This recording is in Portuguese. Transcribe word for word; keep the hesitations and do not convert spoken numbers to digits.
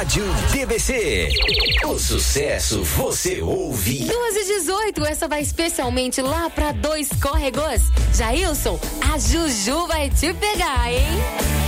Rádio D B C. O sucesso você ouve. duas e dezoito, essa vai especialmente lá pra Dois Córregos. Jailson, a Juju vai te pegar, hein?